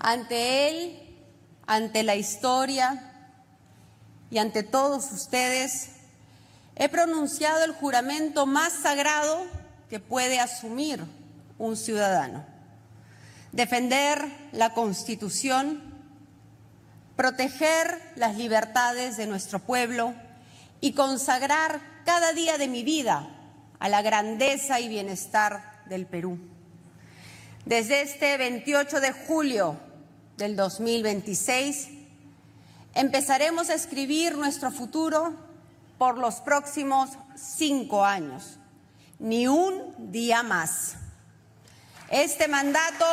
Ante él, ante la historia y ante todos ustedes, he pronunciado el juramento más sagrado que puede asumir un ciudadano: defender la Constitución, proteger las libertades de nuestro pueblo y consagrar cada día de mi vida a la grandeza y bienestar del Perú. Desde este 28 de julio del 2026, empezaremos a escribir nuestro futuro por los próximos 5 años. Ni un día más. Este mandato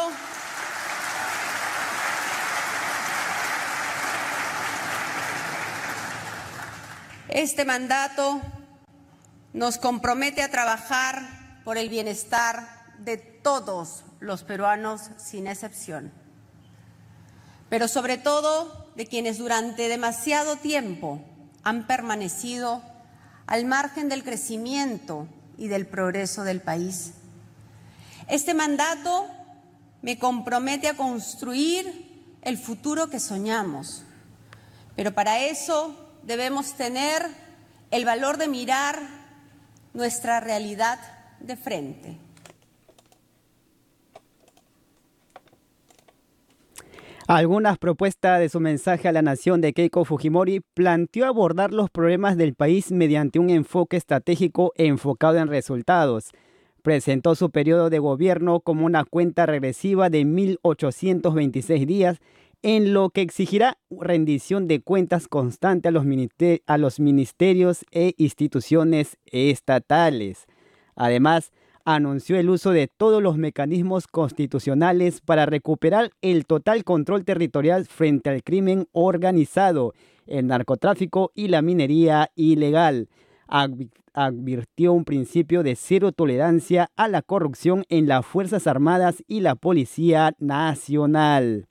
nos compromete a trabajar por el bienestar de todos los peruanos sin excepción, pero sobre todo de quienes durante demasiado tiempo han permanecido al margen del crecimiento y del progreso del país. Este mandato me compromete a construir el futuro que soñamos, pero para eso debemos tener el valor de mirar nuestra realidad de frente. Algunas propuestas de su mensaje a la nación de Keiko Fujimori planteó abordar los problemas del país mediante un enfoque estratégico enfocado en resultados. Presentó su periodo de gobierno como una cuenta regresiva de 1.826 días, en lo que exigirá rendición de cuentas constante a los ministerios e instituciones estatales. Además, anunció el uso de todos los mecanismos constitucionales para recuperar el total control territorial frente al crimen organizado, el narcotráfico y la minería ilegal. Advirtió un principio de cero tolerancia a la corrupción en las Fuerzas Armadas y la Policía Nacional.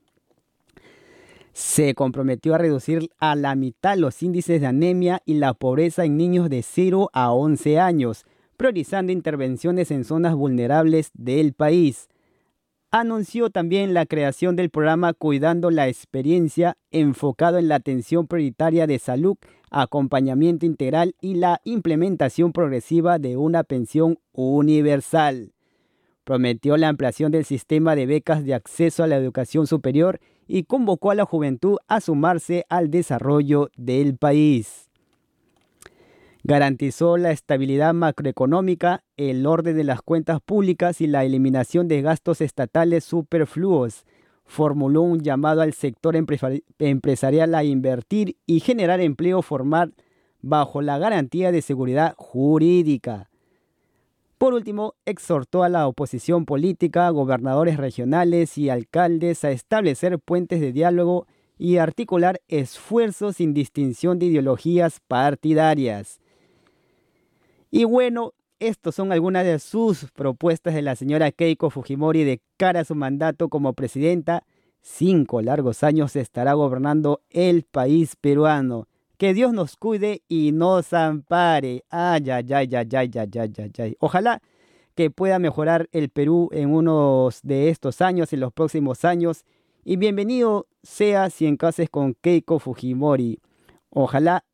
Se comprometió a reducir a la mitad los índices de anemia y la pobreza en niños de 0 a 11 años, priorizando intervenciones en zonas vulnerables del país. Anunció también la creación del programa Cuidando la Experiencia, enfocado en la atención prioritaria de salud, acompañamiento integral y la implementación progresiva de una pensión universal. Prometió la ampliación del sistema de becas de acceso a la educación superior y convocó a la juventud a sumarse al desarrollo del país. Garantizó la estabilidad macroeconómica, el orden de las cuentas públicas y la eliminación de gastos estatales superfluos. Formuló un llamado al sector empresarial a invertir y generar empleo formal bajo la garantía de seguridad jurídica. Por último, exhortó a la oposición política, gobernadores regionales y alcaldes a establecer puentes de diálogo y articular esfuerzos sin distinción de ideologías partidarias. Y bueno, estas son algunas de sus propuestas de la señora Keiko Fujimori de cara a su mandato como presidenta. 5 largos años estará gobernando el país peruano. Que Dios nos cuide y nos ampare. Ay, ay, ay, ay, ay, ay, ay, ay. Ojalá que pueda mejorar el Perú en unos de estos años, en los próximos años. Y bienvenido sea si encases con Keiko Fujimori. Ojalá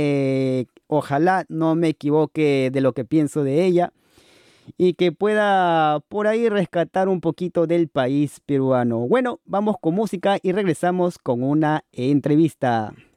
no me equivoque de lo que pienso de ella y que pueda por ahí rescatar un poquito del país peruano. Bueno, vamos con música y regresamos con una entrevista.